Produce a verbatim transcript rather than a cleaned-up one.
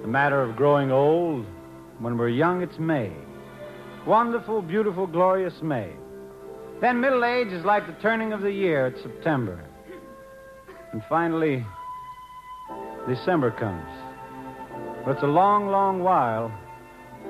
The matter of growing old. When we're young, it's May. Wonderful, beautiful, glorious May. Then middle age is like the turning of the year. It's September. And finally, December comes. But it's a long, long while